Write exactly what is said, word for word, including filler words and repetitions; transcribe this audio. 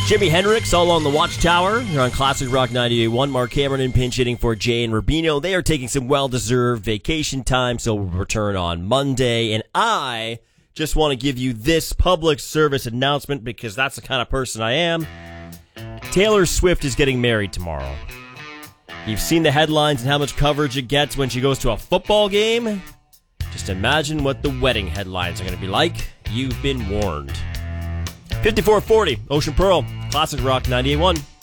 Jimi Hendrix all on the Watchtower. You're on Classic Rock ninety-eight point one. Mark Cameron in pinch hitting for Jay and Rubino. They are taking some well-deserved vacation time, so we'll return on Monday. And I just want to give you this public service announcement because that's the kind of person I am. Taylor Swift is getting married tomorrow. You've seen the headlines and how much coverage it gets when she goes to a football game. Just imagine what the wedding headlines are going to be like. You've been warned. fifty-four forty, Ocean Pearl, Classic Rock ninety-eight point one.